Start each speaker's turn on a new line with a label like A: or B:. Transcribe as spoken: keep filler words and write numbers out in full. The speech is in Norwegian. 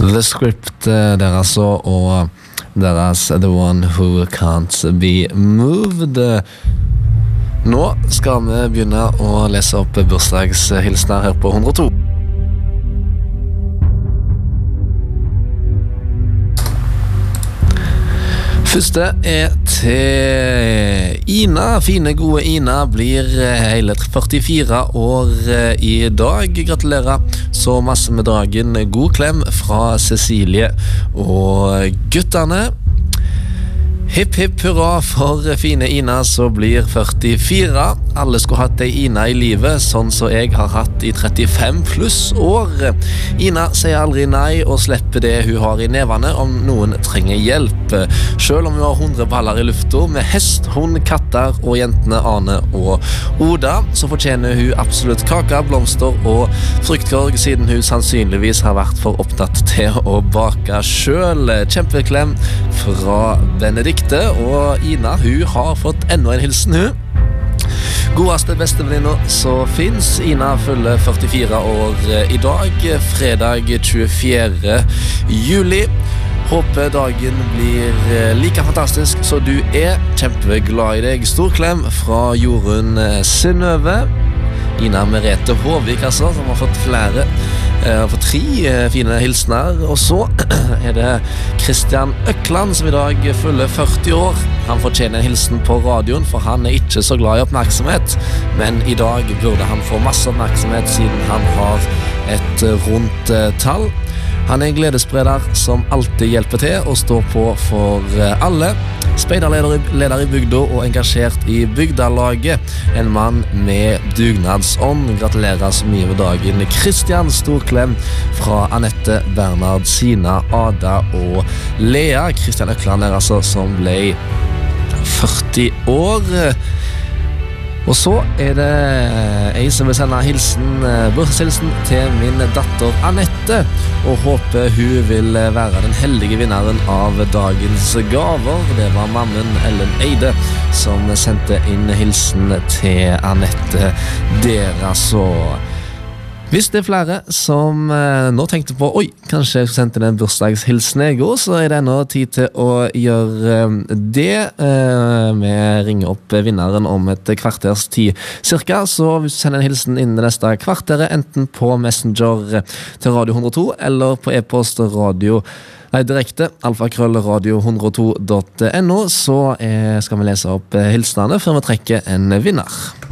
A: The Script eh, der altså, og deres The One Who Can't Be Moved. Nå skal vi begynne å lese opp bursdagshilsner her på hundre og to. Første er til Ina. Fine, gode Ina blir hele førtifire år i dag. Gratulerer så masse med dagen. God klem fra Cecilie og guttene. Hipp, hipp, hurra for fine Ina som blir førtifire. Alle skulle hatt ei Ina i livet, sånn som jeg har hatt i trettifem pluss år. Ina sier aldri nei og slipper det hun har i nevene om noen trenger hjelp. Selv om hun har hundre baller i lufta med hest, hund, katter og jentene Ane og Oda, så fortjener hun absolutt kake, blomster og fruktkorg, siden hun sannsynligvis har vært for opptatt til å bake selv. Kjempeklem fra Benedikt. Og Ina, hun har fått enda en hilsen, hun. Godeste bestevenninna så finnes. Ina fyller førtifire år i dag, fredag tjuefjerde juli. Håper dagen blir like fantastisk så du er. Kjempeglad i deg. Stor klem fra Jorunn Synnøve. Ina Merete Håvik, altså, som har fått flere, har fått tre fine hilsner. Og så er det Kristian Økland som i dag fyller førti år. Han fortjener en hilsen på radioen, for han er ikke så glad i oppmerksomhet. Men i dag burde han få masse oppmerksomhet, siden han har et rundt tall. Han er en gledesspreder som alltid hjelper til og står på for alle. Speiderleder i bygda og engasjert i bygdalaget. En mann med dugnadsånd. Gratulerer så mye med dagen. Kristian, stor klem fra Annette, Bernhard, Sina, Ada og Lea. Kristian Økland er altså som ble førti år. Og så er det jeg som vil sende hilsen, bursdagshilsen til min datter Annette, og håper hun vil være den heldige vinneren av dagens gaver. Det var mammen Ellen Eide som sendte inn hilsen til Annette der, altså. Hvis det er flere som eh, nå tenkte på, oi, kanskje jeg skulle sendte en bursdagshilsen jeg også, så er det enda tid til å gjøre eh, det. Eh, vi ringer opp vinneren om et kvarters tid cirka, så hvis du sender en hilsen innen det neste kvarteret, enten på Messenger til Radio hundre og to, eller på e-post radio, nei, direkte, alfakrøll radio hundre og to punktum no, så eh, skal vi lese opp hilsenene før vi trekker en vinner.